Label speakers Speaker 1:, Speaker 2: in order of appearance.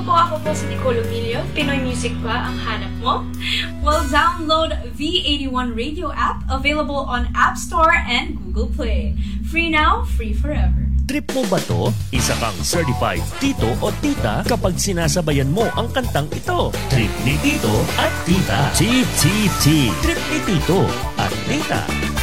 Speaker 1: Ako po si Nicole Emilio. Pinoy music ba ang hanap mo? Well, download V81 Radio app, available on App Store and Google Play. Free now, free forever.
Speaker 2: Trip mo ba to? Isa kang certified tito o tita kapag sinasabayan mo ang kantang ito. Trip ni Tito at Tita. TTT. Trip ni Tito at Tita.